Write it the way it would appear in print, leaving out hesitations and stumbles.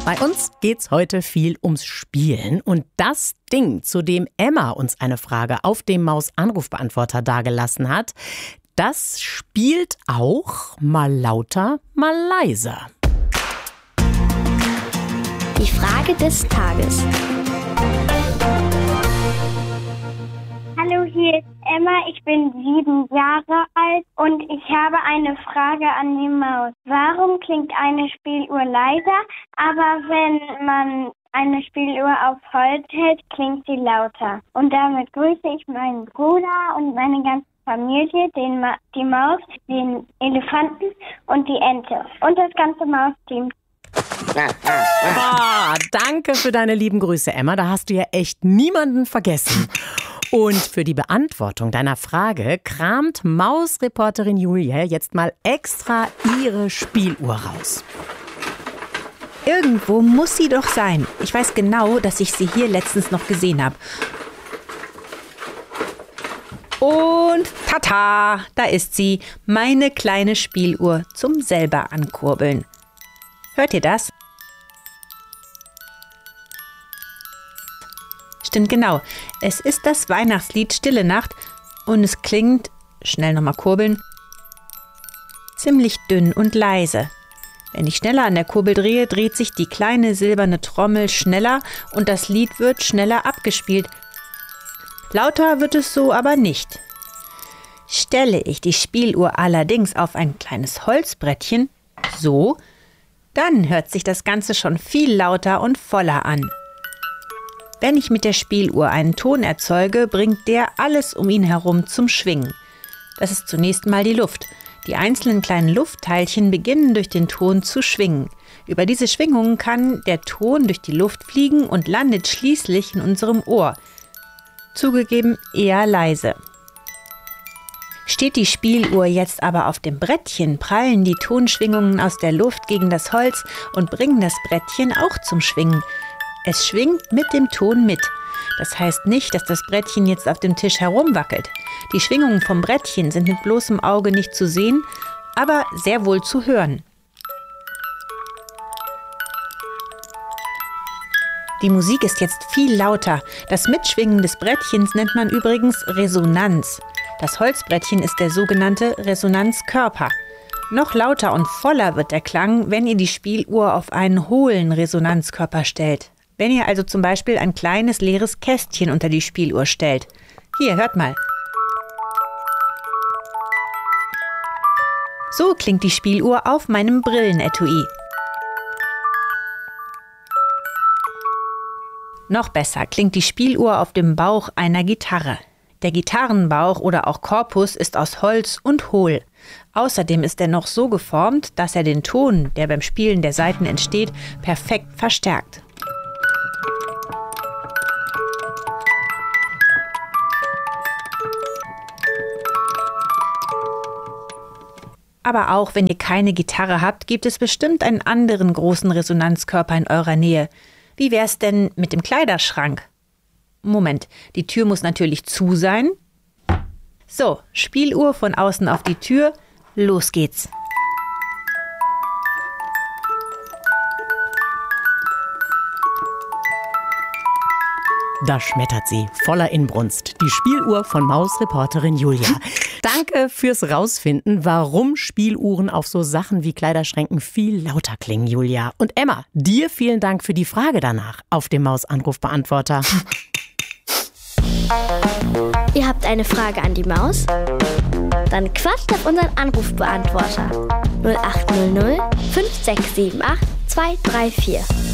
Bei uns geht's heute viel ums Spielen. Und das Ding, zu dem Emma uns eine Frage auf dem Maus-Anrufbeantworter dagelassen hat, das spielt auch mal lauter, mal leiser. Die Frage des Tages. Hallo, hier ist Emma. Ich bin 7 Jahre alt und ich habe eine Frage an die Maus. Warum klingt eine Spieluhr leiser, aber wenn man eine Spieluhr auf Holz hält, klingt sie lauter? Und damit grüße ich meinen Bruder und meine ganze Familie, die Maus, den Elefanten und die Ente und das ganze Mausteam. Danke für deine lieben Grüße, Emma. Da hast du ja echt niemanden vergessen. Und für die Beantwortung deiner Frage kramt Mausreporterin Julia jetzt mal extra ihre Spieluhr raus. Irgendwo muss sie doch sein. Ich weiß genau, dass ich sie hier letztens noch gesehen habe. Und tata, da ist sie, meine kleine Spieluhr zum selber ankurbeln. Hört ihr das? Stimmt genau, es ist das Weihnachtslied Stille Nacht und es klingt, schnell nochmal kurbeln, ziemlich dünn und leise. Wenn ich schneller an der Kurbel drehe, dreht sich die kleine silberne Trommel schneller und das Lied wird schneller abgespielt. Lauter wird es so aber nicht. Stelle ich die Spieluhr allerdings auf ein kleines Holzbrettchen, so, dann hört sich das Ganze schon viel lauter und voller an. Wenn ich mit der Spieluhr einen Ton erzeuge, bringt der alles um ihn herum zum Schwingen. Das ist zunächst mal die Luft. Die einzelnen kleinen Luftteilchen beginnen durch den Ton zu schwingen. Über diese Schwingungen kann der Ton durch die Luft fliegen und landet schließlich in unserem Ohr. Zugegeben eher leise. Steht die Spieluhr jetzt aber auf dem Brettchen, prallen die Tonschwingungen aus der Luft gegen das Holz und bringen das Brettchen auch zum Schwingen. Es schwingt mit dem Ton mit. Das heißt nicht, dass das Brettchen jetzt auf dem Tisch herumwackelt. Die Schwingungen vom Brettchen sind mit bloßem Auge nicht zu sehen, aber sehr wohl zu hören. Die Musik ist jetzt viel lauter. Das Mitschwingen des Brettchens nennt man übrigens Resonanz. Das Holzbrettchen ist der sogenannte Resonanzkörper. Noch lauter und voller wird der Klang, wenn ihr die Spieluhr auf einen hohlen Resonanzkörper stellt. Wenn ihr also zum Beispiel ein kleines leeres Kästchen unter die Spieluhr stellt. Hier, hört mal. So klingt die Spieluhr auf meinem Brillenetui. Noch besser klingt die Spieluhr auf dem Bauch einer Gitarre. Der Gitarrenbauch oder auch Korpus ist aus Holz und hohl. Außerdem ist er noch so geformt, dass er den Ton, der beim Spielen der Saiten entsteht, perfekt verstärkt. Aber auch wenn ihr keine Gitarre habt, gibt es bestimmt einen anderen großen Resonanzkörper in eurer Nähe. Wie wär's denn mit dem Kleiderschrank? Moment, die Tür muss natürlich zu sein. So, Spieluhr von außen auf die Tür. Los geht's. Da schmettert sie, voller Inbrunst. Die Spieluhr von Mausreporterin Julia. Danke fürs Rausfinden, warum Spieluhren auf so Sachen wie Kleiderschränken viel lauter klingen, Julia. Und Emma, dir vielen Dank für die Frage danach auf dem Maus-Anrufbeantworter. Ihr habt eine Frage an die Maus? Dann quatscht auf unseren Anrufbeantworter 0800 5678 234.